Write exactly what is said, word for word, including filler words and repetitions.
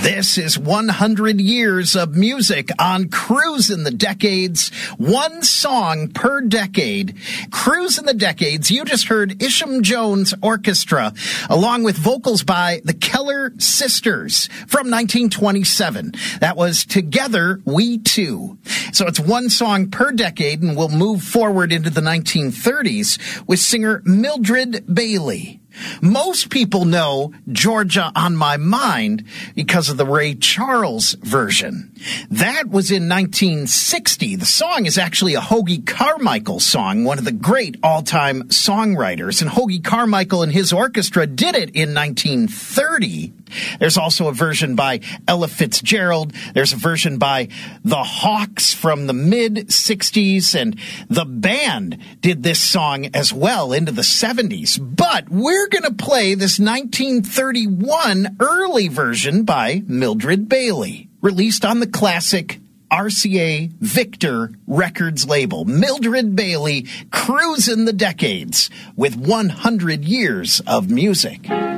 This is one hundred years of music on Cruisin' the Decades, one song per decade. Cruisin' the Decades, you just heard Isham Jones Orchestra, along with vocals by the Keller Sisters from nineteen twenty-seven. That was Together We Two. So it's one song per decade, and we'll move forward into the nineteen thirties with singer Mildred Bailey. Most people know Georgia on My Mind because of the Ray Charles version. That was in nineteen sixty. The song is actually a Hoagy Carmichael song, one of the great all-time songwriters. And Hoagy Carmichael and his orchestra did it in nineteen thirty. There's also a version by Ella Fitzgerald. There's a version by the Hawks from the mid-sixties. And the band did this song as well into the seventies. But we're going to play this nineteen thirty-one early version by Mildred Bailey, released on the classic R C A Victor Records label. Mildred Bailey, Cruisin' the Decades with one hundred years of music.